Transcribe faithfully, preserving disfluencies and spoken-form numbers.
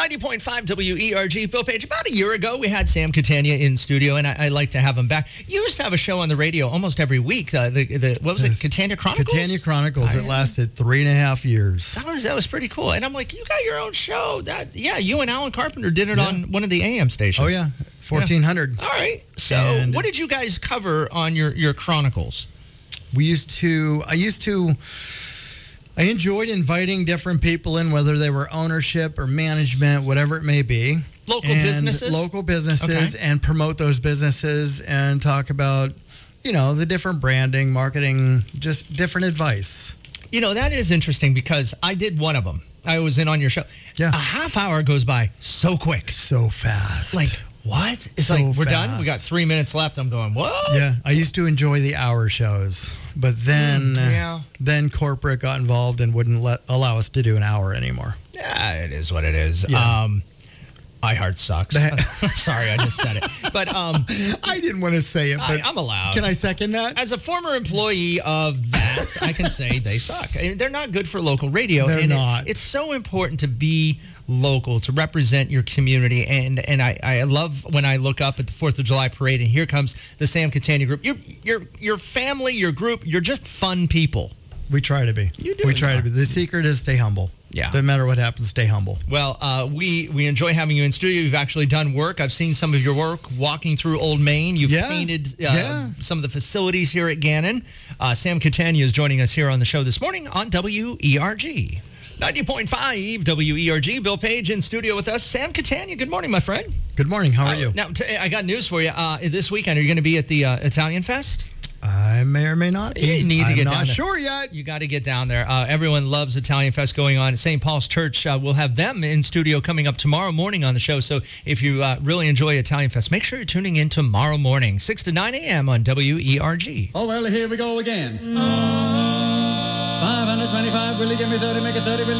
ninety point five W E R G, Bill Page. About a year ago, we had Sam Catania in studio, and I, I like to have him back. You used to have a show on the radio almost every week. Uh, the, the What was it, Catania Chronicles? Catania Chronicles. It lasted three and a half years. That was that was pretty cool. And I'm like, you got your own show. That Yeah, you and Alan Carpenter did it Yeah. on one of the A M stations. Oh, yeah. fourteen hundred. Yeah. All right. So And what did you guys cover on your, your Chronicles? We used to, I used to, I enjoyed inviting different people in, whether they were ownership or management, whatever it may be. Local and businesses? Local businesses, Okay. and promote those businesses and talk about, you know, the different branding, marketing, just different advice. You know, that is interesting because I did one of them. I was in on your show. Yeah. A half hour goes by so quick. So fast. Like, what? It's So like, we're done? fast. We got three minutes left. I'm going, what? Yeah, I used to enjoy the hour shows, but then Mm, yeah. then corporate got involved and wouldn't let allow us to do an hour anymore. Yeah, it is what it is. Yeah. Um, iHeart sucks. Sorry, I just said it. But um, I didn't want to say it, but I, I'm allowed. can I second that? As a former employee of that, I can say they suck. I mean, they're not good for local radio. They're and not. It, it's so important to be local, to represent your community. And and I, I love when I look up at the fourth of July parade and here comes the Sam Catania group. Your your your family, your group, you're just fun people. We try to be. You do. We try to be. The secret is stay humble. Yeah. Doesn't matter what happens, stay humble. Well, uh, we, we enjoy having you in studio. You've actually done work. I've seen some of your work walking through Old Main. You've Yeah. painted uh, Yeah. some of the facilities here at Gannon. Uh, Sam Catania is joining us here on the show this morning on W E R G. ninety point five W E R G. Bill Page in studio with us. Sam Catania, good morning, my friend. Good morning. How are Uh, you? Now, t- I got news for you. Uh, this weekend, are you going to be at the uh, Italian Fest? I may or may not be. You need to I'm get not down there. sure yet. You got to get down there. Uh, everyone loves Italian Fest going on at Saint Paul's Church. Uh, we'll have them in studio coming up tomorrow morning on the show. So if you uh, really enjoy Italian Fest, make sure you're tuning in tomorrow morning, six to nine a.m. on W E R G. Oh, well, here we go again. five hundred twenty-five, really give me thirty, make it thirty, really.